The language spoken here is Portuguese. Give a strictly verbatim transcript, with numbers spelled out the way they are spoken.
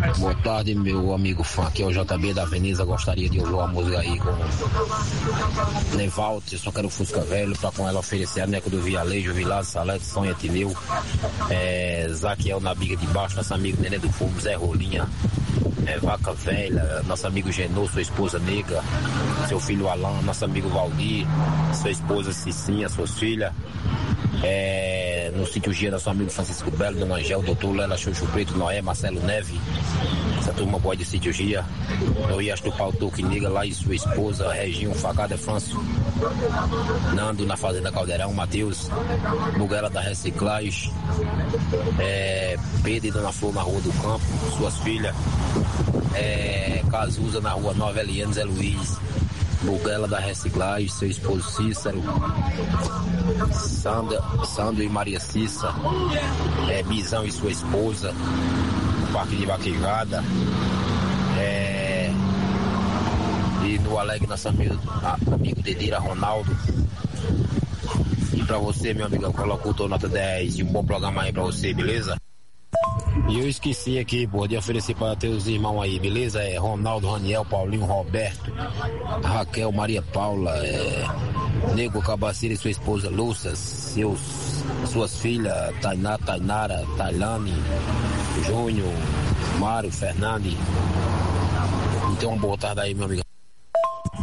Boa tarde, meu amigo fã. Aqui é o J B da Avenida. Gostaria de ouvir uma música aí com Nevalte. Só quero Fusca Velho pra com ela oferecer a Neco do Vialejo, Vilazo, Salete, Sonha, Tineu, é, Zaquiel na Biga de Baixo, nosso amigo Nenê do Fogo, Zé Rolinha, é, Vaca Velha, nosso amigo Genô, sua esposa Nega, seu filho Alain, nosso amigo Valdir, sua esposa Cicinha, suas filhas. É, no sítio Gia, nosso amigo Francisco Belo, Dona Angel, Doutor Lela, Xuxo Preto, Noé, Marcelo Neve, essa turma boa de sítio Gia. Eu ia do Pau Tuque Niga lá e sua esposa, Reginho, Facada, Franço, Nando na Fazenda Caldeirão, Matheus, Buguela da Reciclagem, é, Pedro e Dona Flor na Rua do Campo, suas filhas, é, Cazuza na Rua Nova Eliane, Zé Luiz, Buguela da Reciclagem, seu esposo Cícero, Sandra, Sandro e Maria Cissa, é, Bizão e sua esposa, no Parque de Vaquejada, é, e no Alegre nosso amigo, amigo Dedira Ronaldo. E pra você, meu amigo, coloca o nota dez e um bom programa aí pra você, beleza? E eu esqueci aqui, pô, de oferecer para teus irmãos aí, beleza? É Ronaldo, Raniel, Paulinho, Roberto, Raquel, Maria Paula, é, Nego Cabaceira e sua esposa Lúcia, seus, suas filhas, Tainá, Tainara, Tailane, Júnior, Mário, Fernandes. Então, uma boa tarde aí, meu amigo.